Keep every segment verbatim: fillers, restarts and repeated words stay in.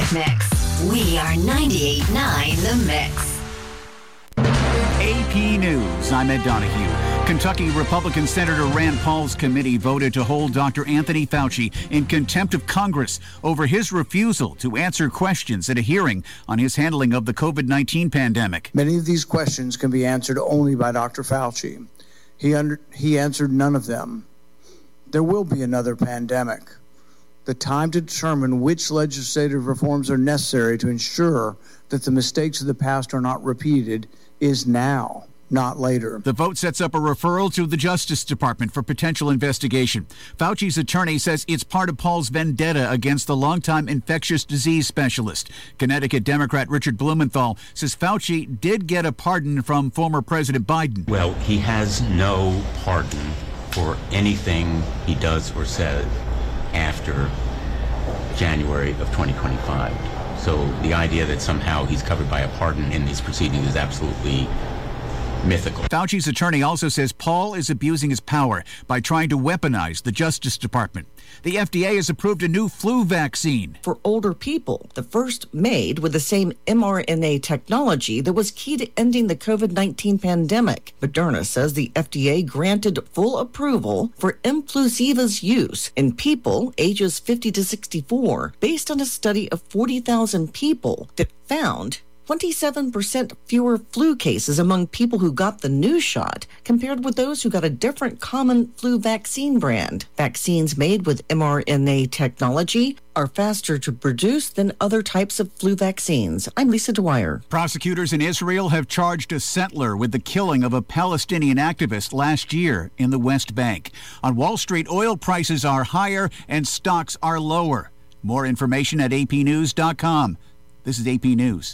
Mix. We are ninety-eight point nine The Mix. A P News, I'm Ed Donahue. Kentucky Republican Senator Rand Paul's committee voted to hold Doctor Anthony Fauci in contempt of Congress over his refusal to answer questions at a hearing on his handling of the covid nineteen pandemic. Many of these questions can be answered only by Doctor Fauci. He, under, he answered none of them. There will be another pandemic. The time to determine which legislative reforms are necessary to ensure that the mistakes of the past are not repeated is now, not later. The vote sets up a referral to the Justice Department for potential investigation. Fauci's attorney says it's part of Paul's vendetta against the longtime infectious disease specialist. Connecticut Democrat Richard Blumenthal says Fauci did get a pardon from former President Biden. Well, he has no pardon for anything he does or says after January of twenty twenty-five. So the idea that somehow he's covered by a pardon in these proceedings is absolutely mythical. Fauci's attorney also says Paul is abusing his power by trying to weaponize the Justice Department. The F D A has approved a new flu vaccine for older people, the first made with the same mRNA technology that was key to ending the covid nineteen pandemic. Moderna says the F D A granted full approval for Inclusiva's use in people ages fifty to sixty-four based on a study of forty thousand people that found twenty-seven percent fewer flu cases among people who got the new shot compared with those who got a different common flu vaccine brand. Vaccines made with mRNA technology are faster to produce than other types of flu vaccines. I'm Lisa Dwyer. Prosecutors in Israel have charged a settler with the killing of a Palestinian activist last year in the West Bank. On Wall Street, oil prices are higher and stocks are lower. More information at A P news dot com. This is A P News.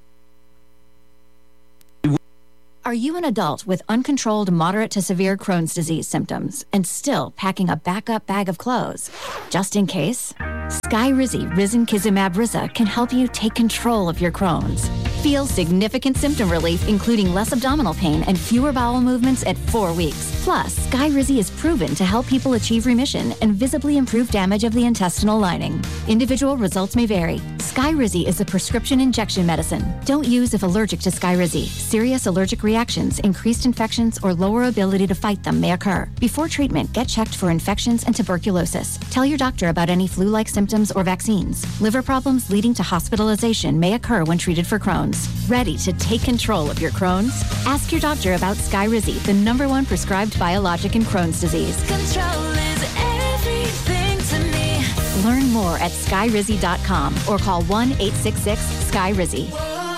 Are you an adult with uncontrolled moderate to severe Crohn's disease symptoms and still packing a backup bag of clothes? Just in case, Skyrizi Risankizumab Riza can help you take control of your Crohn's. Feel significant symptom relief, including less abdominal pain and fewer bowel movements at four weeks. Plus, Skyrizi is proven to help people achieve remission and visibly improve damage of the intestinal lining. Individual results may vary. Skyrizi is a prescription injection medicine. Don't use if allergic to Skyrizi. Serious allergic reactions, increased infections, or lower ability to fight them may occur. Before treatment, get checked for infections and tuberculosis. Tell your doctor about any flu-like symptoms or vaccines. Liver problems leading to hospitalization may occur when treated for Crohn's. Ready to take control of your Crohn's? Ask your doctor about Skyrizi, the number one prescribed biologic in Crohn's disease. Control is everything to me. Learn more at skyrizi dot com or call one eight six six sky rizi.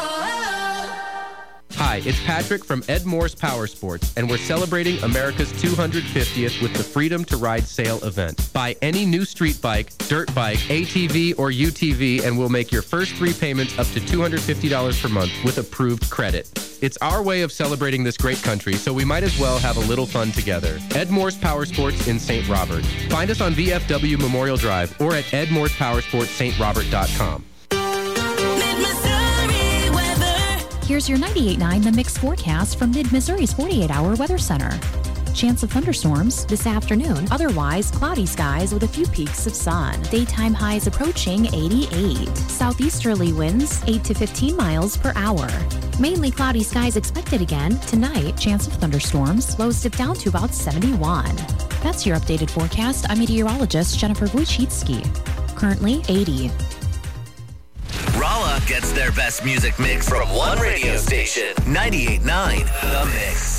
Hi, it's Patrick from Ed Moore's Power Sports, and we're celebrating America's two hundred fiftieth with the Freedom to Ride sale event. Buy any new street bike, dirt bike, A T V, or U T V, and we'll make your first three payments up to two hundred fifty dollars per month with approved credit. It's our way of celebrating this great country, so we might as well have a little fun together. Ed Moore's Power Sports in Saint Robert. Find us on V F W Memorial Drive or at ed moores power sports st robert dot com. Here's your ninety-eight point nine The Mix forecast from Mid-Missouri's forty-eight hour Weather Center. Chance of thunderstorms this afternoon. Otherwise, cloudy skies with a few peaks of sun. Daytime highs approaching eighty-eight. Southeasterly winds eight to fifteen miles per hour. Mainly cloudy skies expected again. Tonight, chance of thunderstorms. Lows dip down to about seventy-one. That's your updated forecast. I'm meteorologist Jennifer Wojcicki. Currently eighty. Rolla gets their best music mix from one radio station, ninety-eight point nine The Mix.